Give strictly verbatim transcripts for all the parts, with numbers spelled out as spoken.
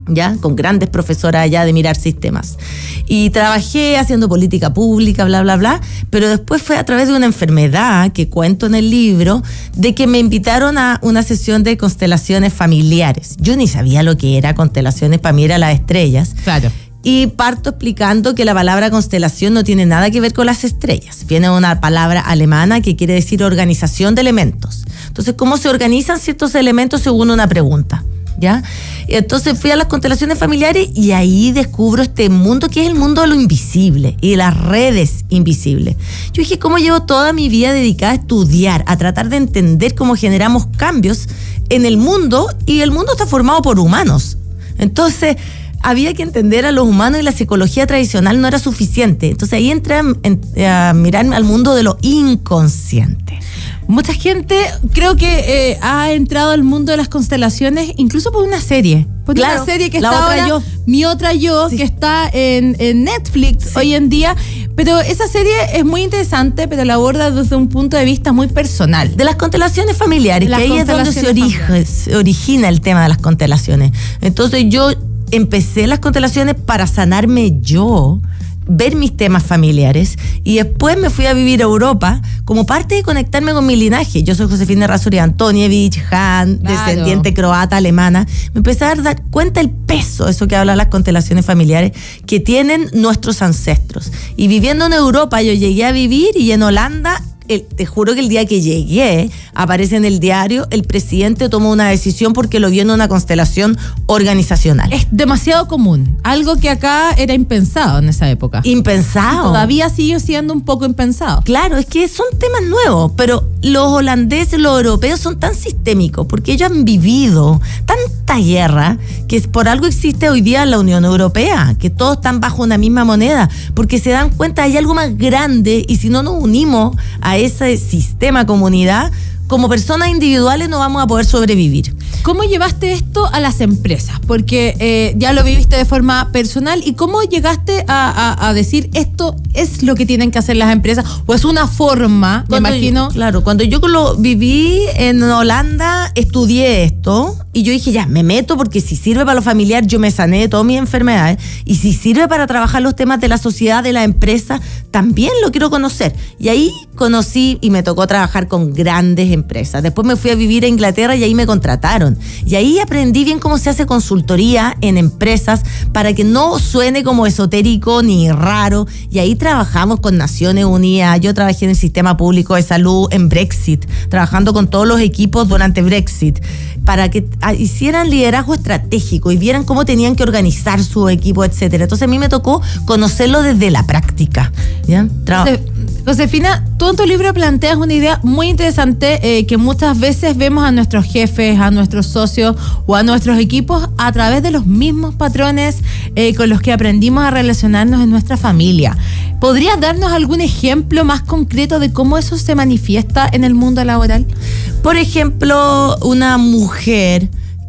ya, con grandes profesoras allá de mirar sistemas. Y trabajé haciendo política pública, bla, bla, bla, pero después fue a través de una enfermedad que cuento en el libro, de que me invitaron a una sesión de constelaciones familiares. Yo ni sabía lo que era constelaciones, para mí era las estrellas. Claro. Y parto explicando que la palabra constelación no tiene nada que ver con las estrellas. Viene de una palabra alemana que quiere decir organización de elementos. Entonces, ¿cómo se organizan ciertos elementos según una pregunta? ¿Ya? Entonces fui a las constelaciones familiares y ahí descubro este mundo que es el mundo de lo invisible y de las redes invisibles. Yo dije, ¿cómo llevo toda mi vida dedicada a estudiar, a tratar de entender cómo generamos cambios en el mundo? Y el mundo está formado por humanos. Entonces había que entender a los humanos y la psicología tradicional no era suficiente. Entonces ahí entré a, a mirar al mundo de lo inconsciente. Mucha gente creo que eh, ha entrado al mundo de las constelaciones incluso por una serie. Por claro, una serie que la está otra ahora, yo. Mi Otra Yo, sí, que está en, en Netflix, sí, hoy en día. Pero esa serie es muy interesante, pero la aborda desde un punto de vista muy personal. De las constelaciones familiares, las que ahí es donde se, orige, se origina el tema de las constelaciones. Entonces yo empecé las constelaciones para sanarme yo, ver mis temas familiares, y después me fui a vivir a Europa como parte de conectarme con mi linaje. Yo soy Josefina Errázuriz Antonievich, Han, claro, descendiente croata, alemana. Me empecé a dar cuenta el peso, eso que hablan las constelaciones familiares, que tienen nuestros ancestros. Y viviendo en Europa, yo llegué a vivir, y en Holanda, El, te juro que el día que llegué, aparece en el diario, el presidente tomó una decisión porque lo vio en una constelación organizacional. Es demasiado común, algo que acá era impensado en esa época. Impensado. Y todavía sigue siendo un poco impensado. Claro, es que son temas nuevos, pero los holandeses, los europeos son tan sistémicos porque ellos han vivido tanta guerra que por algo existe hoy día la Unión Europea, que todos están bajo una misma moneda, porque se dan cuenta hay algo más grande, y si no nos unimos a ese sistema comunidad, como personas individuales no vamos a poder sobrevivir. ¿Cómo llevaste esto a las empresas? Porque eh, ya lo viviste de forma personal. ¿Y cómo llegaste a, a, a decir esto es lo que tienen que hacer las empresas? ¿O es una forma, cuando me imagino? Yo, claro, cuando yo lo viví en Holanda, estudié esto y yo dije, ya, me meto porque si sirve para lo familiar, yo me sané de todas mis enfermedades, y si sirve para trabajar los temas de la sociedad, de la empresa, también lo quiero conocer. Y ahí conocí y me tocó trabajar con grandes empresas. Después me fui a vivir a Inglaterra y ahí me contrataron. Y ahí aprendí bien cómo se hace consultoría en empresas para que no suene como esotérico ni raro. Y ahí trabajamos con Naciones Unidas. Yo trabajé en el sistema público de salud en Brexit, trabajando con todos los equipos durante Brexit, para que hicieran liderazgo estratégico y vieran cómo tenían que organizar su equipo, etcétera. Entonces a mí me tocó conocerlo desde la práctica, ¿ya? Tra- Josef, Josefina, tú en tu libro planteas una idea muy interesante, eh, que muchas veces vemos a nuestros jefes, a nuestros socios o a nuestros equipos a través de los mismos patrones eh, con los que aprendimos a relacionarnos en nuestra familia. ¿Podrías darnos algún ejemplo más concreto de cómo eso se manifiesta en el mundo laboral? Por ejemplo, una mujer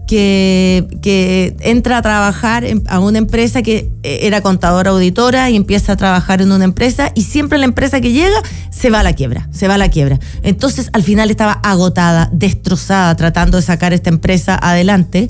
que, que entra a trabajar en, a una empresa que era contadora auditora y empieza a trabajar en una empresa, y siempre la empresa que llega se va a la quiebra, se va a la quiebra. Entonces al final estaba agotada, destrozada, tratando de sacar esta empresa adelante.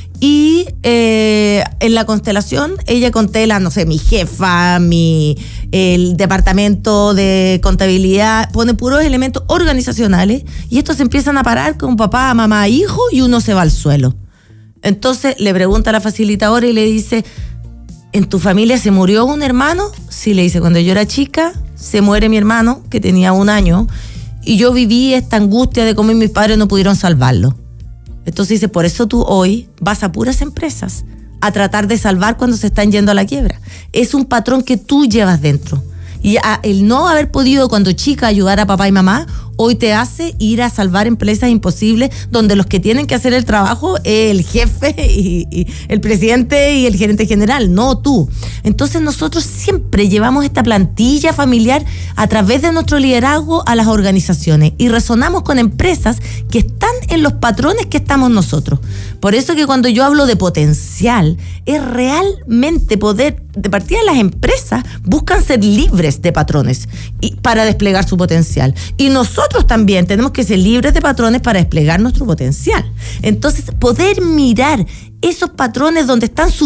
Y eh, en la constelación ella contela, no sé, mi jefa, mi el departamento de contabilidad, pone puros elementos organizacionales, y estos se empiezan a parar con papá, mamá, hijo, y uno se va al suelo. Entonces le pregunta a la facilitadora y le dice, ¿en tu familia se murió un hermano? Sí, le dice, cuando yo era chica se muere mi hermano, que tenía un año, y yo viví esta angustia de cómo mis padres no pudieron salvarlo. Entonces dice, por eso tú hoy vas a puras empresas a tratar de salvar cuando se están yendo a la quiebra. Es un patrón que tú llevas dentro. Y a, el no haber podido cuando chica ayudar a papá y mamá, hoy te hace ir a salvar empresas imposibles donde los que tienen que hacer el trabajo es el jefe y, y el presidente y el gerente general, no tú. Entonces nosotros siempre llevamos esta plantilla familiar a través de nuestro liderazgo a las organizaciones y resonamos con empresas que están en los patrones que estamos nosotros. Por eso que cuando yo hablo de potencial, es realmente poder, de partida las empresas buscan ser libres de patrones y para desplegar su potencial. Y nosotros nosotros también tenemos que ser libres de patrones para desplegar nuestro potencial. Entonces, poder mirar esos patrones donde están